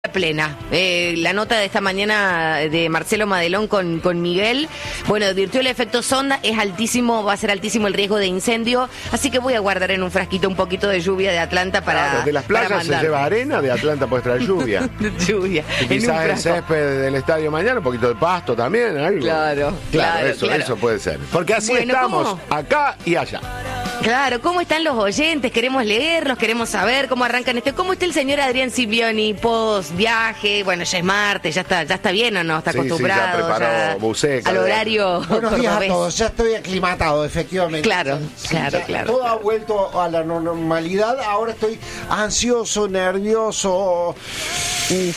plena. La nota de esta mañana de Marcelo Madelón con Miguel, bueno, advirtió el efecto sonda, es altísimo, va a ser altísimo el riesgo de incendio, así que voy a guardar en un frasquito un poquito de lluvia de Atlanta para... Claro, de las playas se lleva arena, de Atlanta puedes traer lluvia. Lluvia. Y quizás el césped del estadio mañana, un poquito de pasto también, algo. Claro, eso puede ser. Porque así estamos, acá y allá. Claro, ¿cómo están los oyentes? Queremos leerlos, queremos saber cómo arrancan ¿Cómo está el señor Adrián Scipioni post viaje? Bueno, ya es martes, ya está bien o no, está acostumbrado. Sí, ya preparó buceca, al horario. Buenos días a todos, ya estoy aclimatado, efectivamente. Claro. Todo ha vuelto a la normalidad, ahora estoy ansioso, nervioso. Sí.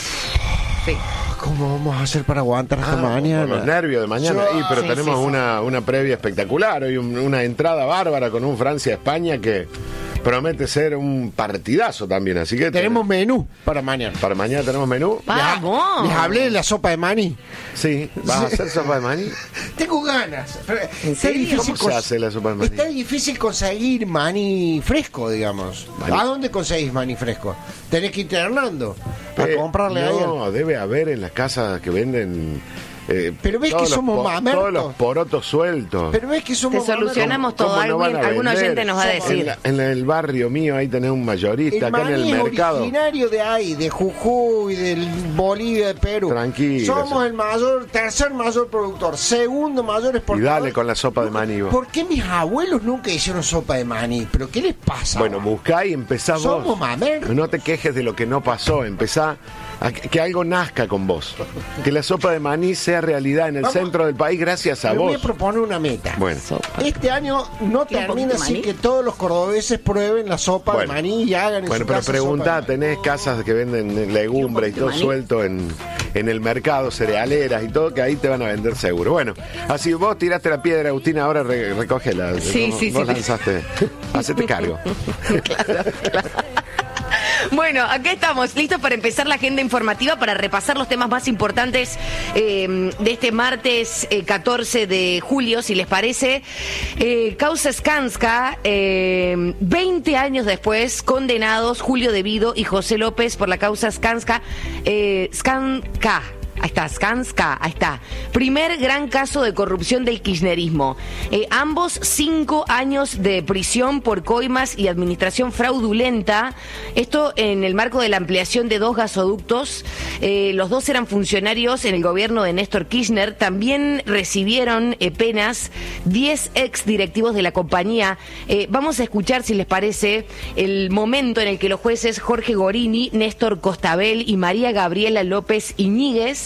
¿Cómo vamos a hacer para aguantar hasta mañana? Por los nervios de mañana. Pero tenemos una previa espectacular. Hoy una entrada bárbara con un Francia-España que promete ser un partidazo también. Así que tenemos menú para mañana. Para mañana tenemos menú. ¡Vamos! Les hablé de la sopa de maní. Sí, ¿vas a hacer sopa de maní? Tengo ganas. ¿Cómo se hace la sopa de maní? Está difícil conseguir maní fresco, digamos. ¿A dónde conseguís maní fresco? Tenés que ir Hernando a comprarle a No, debe haber en las casas que venden... pero ves que somos mamertos. Todos los porotos sueltos. Pero ves que somos Te solucionamos todo. Algún oyente nos va a decir. En el barrio mío ahí tenés un mayorista, acá en el mercado. Es originario de ahí, de Jujuy, del Bolivia, de Perú. Tranquilo. Somos el tercer mayor productor, segundo mayor exportador. Y dale con la sopa de maní vos. ¿Por qué mis abuelos nunca hicieron sopa de maní? ¿Pero qué les pasa? Bueno, buscá y empezá vos. Somos mamertos. No te quejes de lo que no pasó, empezá a que algo nazca con vos. Que la sopa de maní sea realidad en el centro del país gracias a vos. Voy a proponer una meta. Bueno. Este año no termina sin que todos los cordobeses prueben la sopa de maní y hagan en su pero casa preguntá, tenés casas que venden legumbres y todo suelto en el mercado, cerealeras y todo, que ahí te van a vender seguro. Bueno, así vos tiraste la piedra, Agustina, ahora recógela. Vos lanzaste. Hacete cargo. Claro. Bueno, acá estamos, listos para empezar la agenda informativa, para repasar los temas más importantes de este martes 14 de julio, si les parece. Causa Skanska, 20 años después, condenados Julio De Vido y José López por la causa Skanska. Skanska. Ahí está, Skanska, ahí está. Primer gran caso de corrupción del kirchnerismo. Ambos 5 años de prisión por coimas y administración fraudulenta. Esto en el marco de la ampliación de 2 gasoductos. Los 2 eran funcionarios en el gobierno de Néstor Kirchner. También recibieron penas 10 ex directivos de la compañía. Vamos a escuchar, si les parece, el momento en el que los jueces Jorge Gorini, Néstor Costabel y María Gabriela López Iñiguez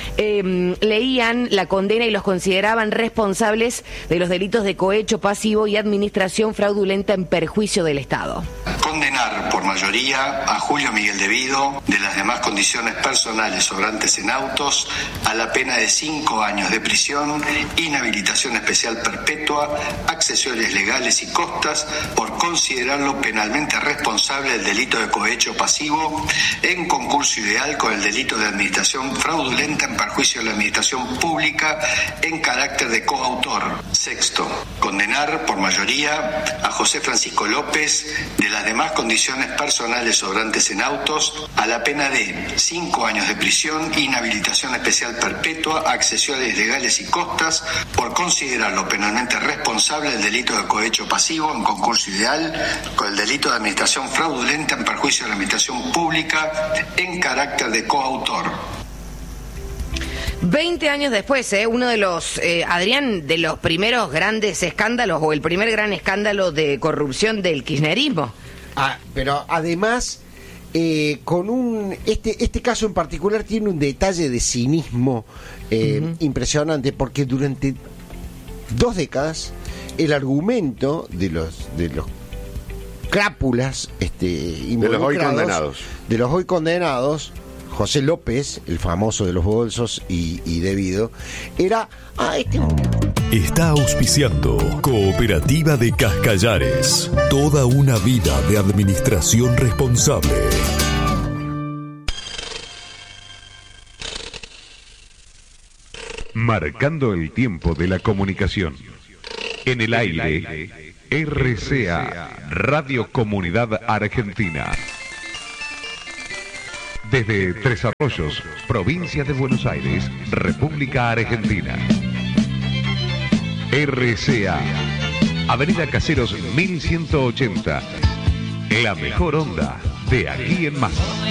leían la condena y los consideraban responsables de los delitos de cohecho pasivo y administración fraudulenta en perjuicio del Estado. Condenar por mayoría a Julio Miguel De Vido, de las demás condiciones personales sobrantes en autos, a la pena de 5 años de prisión, inhabilitación especial perpetua, accesorios legales y costas, por considerarlo penalmente responsable del delito de cohecho pasivo en concurso ideal con el delito de administración fraudulenta en perjuicio de la administración pública en carácter de coautor. Sexto, condenar por mayoría a José Francisco López, de las demás condiciones personales sobrantes en autos, a la pena de 5 años de prisión, inhabilitación especial perpetua, accesorios legales y costas, por considerarlo penalmente responsable del delito de cohecho pasivo en concurso ideal con el delito de administración fraudulenta en perjuicio de la administración pública en carácter de coautor. 20 años después, uno de los, Adrián, de los primeros grandes escándalos, o el primer gran escándalo de corrupción del kirchnerismo. Pero además, con este caso en particular tiene un detalle de cinismo impresionante, porque durante 2 décadas el argumento de los crápulas involucrados, de los hoy condenados, José López, el famoso de los bolsos, y De Vido, era... Está auspiciando Cooperativa de Cascallares. Toda una vida de administración responsable. Marcando el tiempo de la comunicación. En el aire, RCA, Radio Comunidad Argentina. Desde Tres Arroyos, provincia de Buenos Aires, República Argentina. RCA, Avenida Caseros 1180. La mejor onda de aquí en más.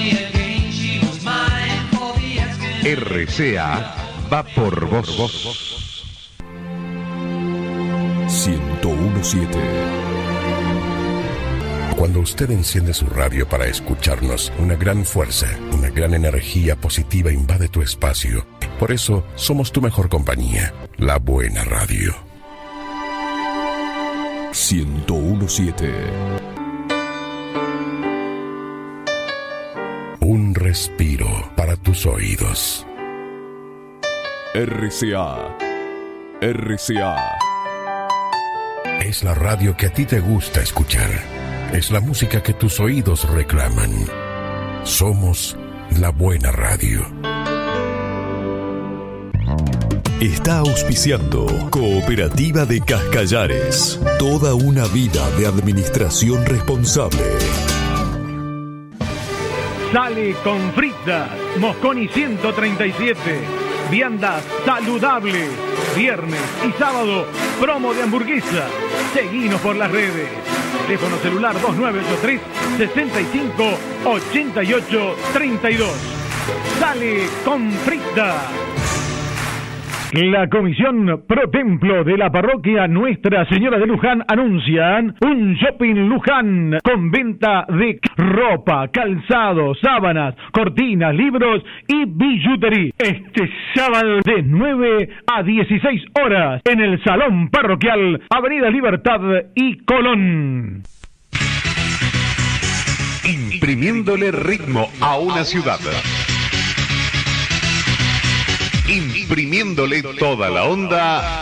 RCA va por vos. 101.7. Cuando usted enciende su radio para escucharnos, una gran fuerza, una gran energía positiva invade tu espacio. Por eso, somos tu mejor compañía, la buena radio. 101.7. Un respiro para tus oídos. RCA. RCA. Es la radio que a ti te gusta escuchar. Es la música que tus oídos reclaman. Somos la buena radio. Está auspiciando Cooperativa de Cascallares. Toda una vida de administración responsable. Sale con fritas, Mosconi 137, viandas saludables, viernes y sábado, promo de hamburguesa. Seguinos por las redes. Teléfono celular 2983 65 88 32. Sale con fritas. La Comisión Pro Templo de la Parroquia Nuestra Señora de Luján anuncian un shopping Luján con venta de ropa, calzado, sábanas, cortinas, libros y billutería. Este sábado de 9 a 16 horas en el Salón Parroquial, Avenida Libertad y Colón. Imprimiéndole ritmo a una ciudad. Imprimiéndole toda la onda.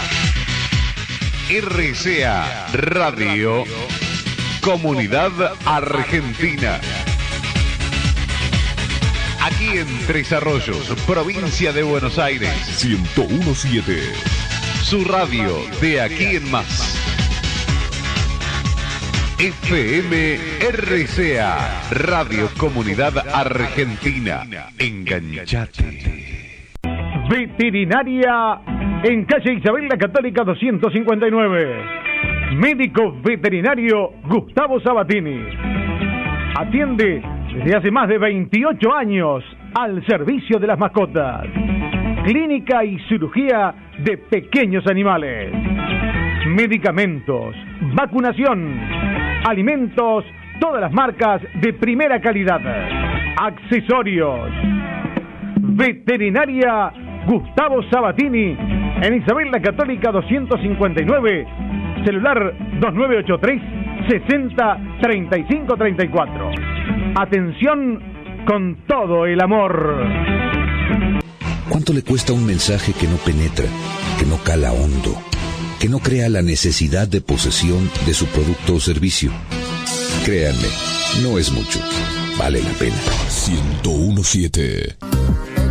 RCA Radio Comunidad Argentina. Aquí en Tres Arroyos, provincia de Buenos Aires. 101.7. Su radio de aquí en más. FM RCA Radio Comunidad Argentina. Enganchate. Veterinaria en calle Isabel la Católica 259. Médico veterinario Gustavo Sabatini. Atiende desde hace más de 28 años al servicio de las mascotas. Clínica y cirugía de pequeños animales. Medicamentos, vacunación, alimentos, todas las marcas de primera calidad. Accesorios. Veterinaria Gustavo Sabatini en Isabel la Católica 259, celular 2983 60 35 34. Atención con todo el amor. ¿Cuánto le cuesta un mensaje que no penetra, que no cala hondo, que no crea la necesidad de posesión de su producto o servicio? Créanme, no es mucho. Vale la pena. 101.7.